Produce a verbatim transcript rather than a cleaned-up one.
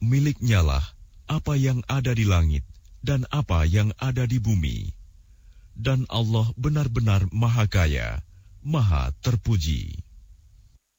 miliknyalah apa yang ada di langit dan apa yang ada di bumi. Dan Allah benar-benar Maha Kaya, Maha Terpuji.